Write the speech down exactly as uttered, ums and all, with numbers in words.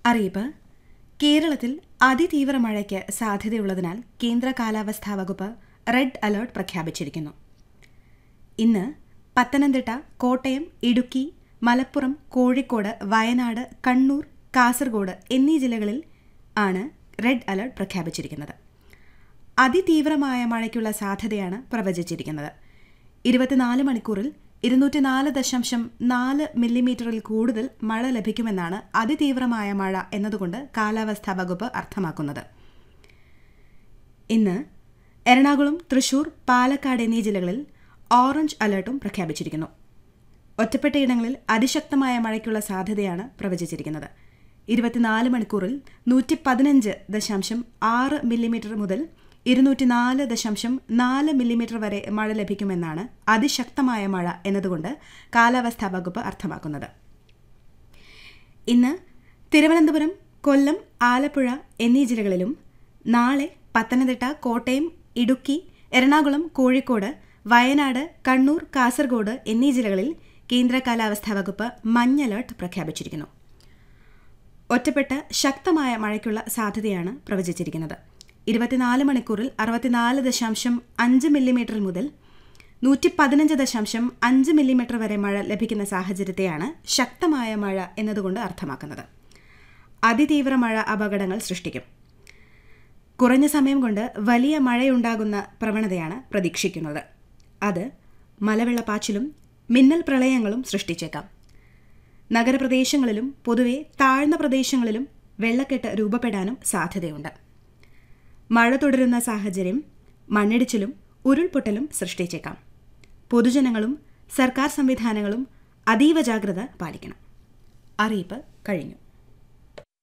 അറിയിപ്പ്. കേരളത്തിൽ അതിതീവ്ര മഴയ്ക്ക് സാധ്യതയുള്ളതിനാൽ കേന്ദ്ര കാലാവസ്ഥാ വകുപ്പ് റെഡ് അലർട്ട് പ്രഖ്യാപിച്ചിരിക്കുന്നു. ഇന്ന് പത്തനംതിട്ട, കോട്ടയം, ഇടുക്കി, മലപ്പുറം, കോഴിക്കോട്, വയനാട്, കണ്ണൂർ, കാസർഗോഡ് എന്നീ ജില്ലകളിൽ ആണ് റെഡ് അലർട്ട് പ്രഖ്യാപിച്ചിരിക്കുന്നത്. അതിതീവ്രമായ മഴയ്ക്കുള്ള സാധ്യതയാണ് പ്രവചിച്ചിരിക്കുന്നത്. ഇരുപത്തിനാല് മണിക്കൂറിൽ ഇരുന്നൂറ്റി നാല് ദശാംശം നാല് മില്ലിമീറ്ററിൽ കൂടുതൽ മഴ ലഭിക്കുമെന്നാണ് അതിതീവ്രമായ മഴ എന്നതുകൊണ്ട് കാലാവസ്ഥാ വകുപ്പ് അർത്ഥമാക്കുന്നത്. ഇന്ന് എറണാകുളം, തൃശൂർ, പാലക്കാട് എന്നീ ജില്ലകളിൽ ഓറഞ്ച് അലർട്ടും പ്രഖ്യാപിച്ചിരിക്കുന്നു. ഒറ്റപ്പെട്ടയിടങ്ങളിൽ അതിശക്തമായ മഴയ്ക്കുള്ള സാധ്യതയാണ് പ്രവചിച്ചിരിക്കുന്നത്. ഇരുപത്തിനാല് മണിക്കൂറിൽ നൂറ്റി പതിനഞ്ച് ദശാംശം ആറ് മില്ലിമീറ്റർ മുതൽ ഇരുന്നൂറ്റി നാല് ദശാംശം നാല് മില്ലിമീറ്റർ വരെ മഴ ലഭിക്കുമെന്നാണ് അതിശക്തമായ മഴ എന്നതുകൊണ്ട് കാലാവസ്ഥാ വകുപ്പ് അർത്ഥമാക്കുന്നത്. ഇന്ന് തിരുവനന്തപുരം, കൊല്ലം, ആലപ്പുഴ എന്നീ ജില്ലകളിലും നാളെ പത്തനംതിട്ട, കോട്ടയം, ഇടുക്കി, എറണാകുളം, കോഴിക്കോട്, വയനാട്, കണ്ണൂർ, കാസർഗോഡ് എന്നീ ജില്ലകളിൽ കേന്ദ്ര കാലാവസ്ഥാ വകുപ്പ് മഞ്ഞ അലർട്ട് പ്രഖ്യാപിച്ചിരിക്കുന്നു. ഒറ്റപ്പെട്ട ശക്തമായ മഴയ്ക്കുള്ള സാധ്യതയാണ് പ്രവചിച്ചിരിക്കുന്നത്. ഇരുപത്തിനാല് മണിക്കൂറിൽ അറുപത്തിനാല് ദശാംശം അഞ്ച് മില്ലിമീറ്റർ മുതൽ നൂറ്റി പതിനഞ്ച് ദശാംശം അഞ്ച് മില്ലിമീറ്റർ വരെ മഴ ലഭിക്കുന്ന സാഹചര്യത്തെയാണ് ശക്തമായ മഴ എന്നതുകൊണ്ട് അർത്ഥമാക്കുന്നത്. അതിതീവ്ര മഴ അപകടങ്ങൾ സൃഷ്ടിക്കും. കുറഞ്ഞ സമയം കൊണ്ട് വലിയ മഴയുണ്ടാകുന്ന പ്രവണതയാണ് പ്രതീക്ഷിക്കുന്നത്. അത് മലവെള്ളപ്പാച്ചിലും മിന്നൽ പ്രളയങ്ങളും സൃഷ്ടിച്ചേക്കാം. നഗരപ്രദേശങ്ങളിലും പൊതുവെ താഴ്ന്ന പ്രദേശങ്ങളിലും വെള്ളക്കെട്ട് രൂപപ്പെടാനും സാധ്യതയുണ്ട്. മഴ തുടരുന്ന സാഹചര്യം മണ്ണിടിച്ചിലും ഉരുൾപൊട്ടലും സൃഷ്ടിച്ചേക്കാം. പൊതുജനങ്ങളും സർക്കാർ സംവിധാനങ്ങളും അതീവ ജാഗ്രത പാലിക്കണം. അറിയിപ്പ് കഴിഞ്ഞു.